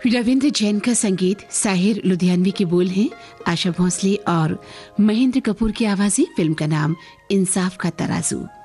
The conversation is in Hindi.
रविंद्र जैन का संगीत, साहिर लुधियानवी के बोल हैं, आशा भोसले और महेंद्र कपूर की आवाज़ें। फिल्म का नाम इंसाफ का तराजू।